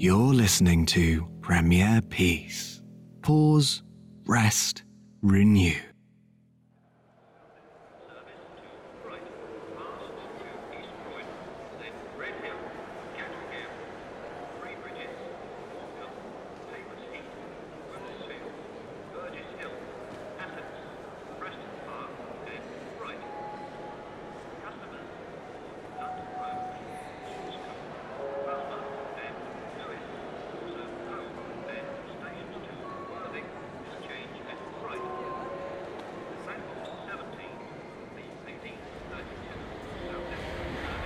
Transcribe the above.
You're listening to Premier Peace. Pause, rest, renew.